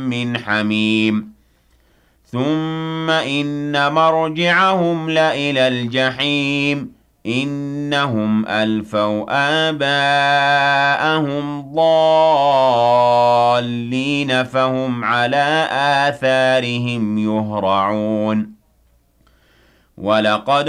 من حميم ثم إن مرجعهم لإلى الجحيم إنهم ألفوا آباءهم ضالين فهم على آثارهم يهرعون ولقد